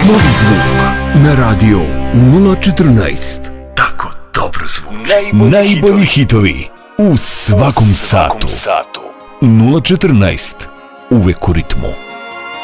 Novi zvuk na radio 014. Tako dobro zvuči. Najbolji hitovi u svakom satu. 014. Uvek u ritmu.